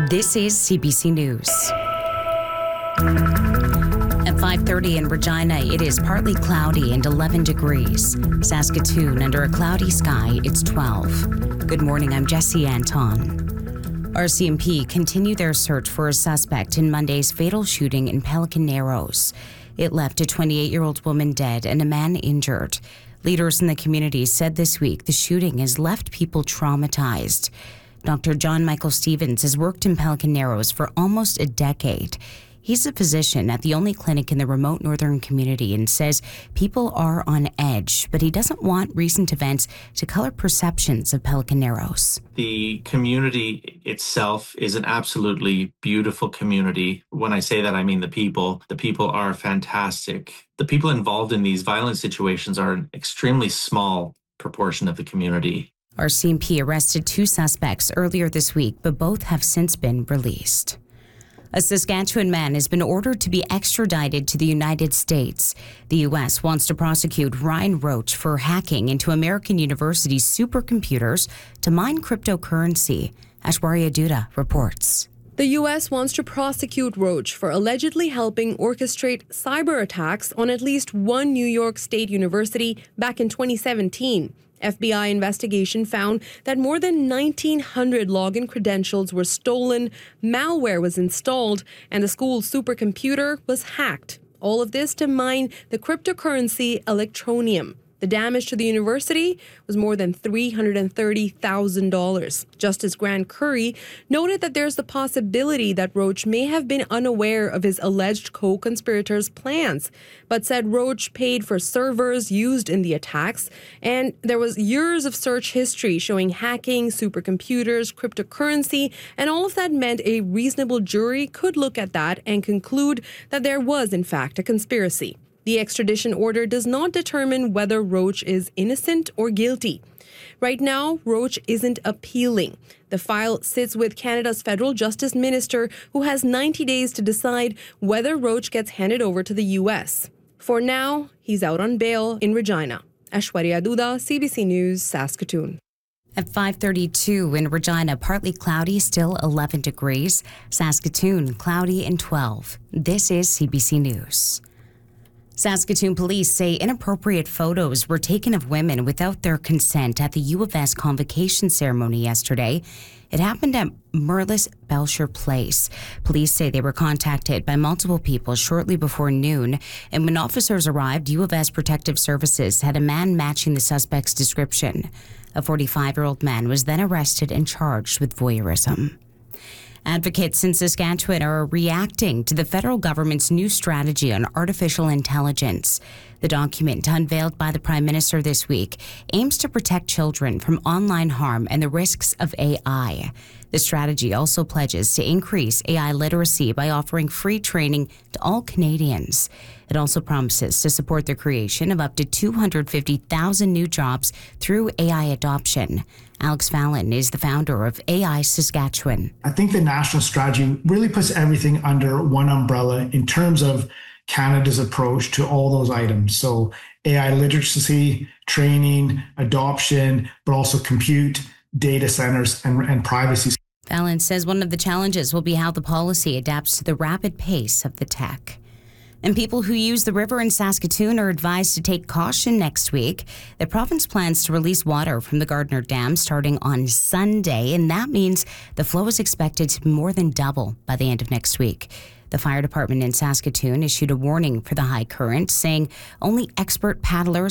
This is CBC News. At 5:30 in Regina, it is partly cloudy and 11 degrees. Saskatoon, under a cloudy sky, it's 12. Good morning, I'm Jesse Anton. RCMP continue their search for a suspect in Monday's fatal shooting in Pelican Narrows. It left a 28-year-old woman dead and a man injured. Leaders in the community said this week the shooting has left people traumatized. Dr. John Michael Stevens has worked in Pelican Narrows for almost a decade. He's a physician at the only clinic in the remote northern community and says people are on edge, but he doesn't want recent events to color perceptions of Pelican Narrows. The community itself is an absolutely beautiful community. When I say that, I mean the people. The people are fantastic. The people involved in these violent situations are an extremely small proportion of the community. RCMP arrested 2 suspects earlier this week, but both have since been released. A Saskatchewan man has been ordered to be extradited to the United States. The U.S. wants to prosecute Ryan Roach for hacking into American University's supercomputers to mine cryptocurrency. Ashwarya Duda reports. The U.S. wants to prosecute Roach for allegedly helping orchestrate cyber attacks on at least one New York State university back in 2017. FBI investigation found that more than 1,900 login credentials were stolen, malware was installed, and the school's supercomputer was hacked. All of this to mine the cryptocurrency Electroneum. The damage to the university was more than $330,000. Justice Grant Curry noted that there's the possibility that Roach may have been unaware of his alleged co-conspirators' plans, but said Roach paid for servers used in the attacks, and there was years of search history showing hacking, supercomputers, cryptocurrency, and all of that meant a reasonable jury could look at that and conclude that there was, in fact, a conspiracy. The extradition order does not determine whether Roach is innocent or guilty. Right now, Roach isn't appealing. The file sits with Canada's federal justice minister, who has 90 days to decide whether Roach gets handed over to the U.S. For now, he's out on bail in Regina. Ashwarya Duda, CBC News, Saskatoon. At 5:32 in Regina, partly cloudy, still 11 degrees. Saskatoon, cloudy and 12. This is CBC News. Saskatoon police say inappropriate photos were taken of women without their consent at the U of S convocation ceremony yesterday. It happened at Merlis Belcher Place. Police say they were contacted by multiple people shortly before noon, and when officers arrived, U of S Protective Services had a man matching the suspect's description. A 45-year-old man was then arrested and charged with voyeurism. Advocates in Saskatchewan are reacting to the federal government's new strategy on artificial intelligence. The document, unveiled by the Prime Minister this week, aims to protect children from online harm and the risks of AI. The strategy also pledges to increase AI literacy by offering free training to all Canadians. It also promises to support the creation of up to 250,000 new jobs through AI adoption. Alex Fallon is the founder of AI Saskatchewan. I think the national strategy really puts everything under one umbrella in terms of Canada's approach to all those items. So AI literacy, training, adoption, but also compute, data centers, and privacy. Fallon says one of the challenges will be how the policy adapts to the rapid pace of the tech. And people who use the river in Saskatoon are advised to take caution next week. The province plans to release water from the Gardner Dam starting on Sunday, and that means the flow is expected to more than double by the end of next week. The fire department in Saskatoon issued a warning for the high current, saying only expert paddlers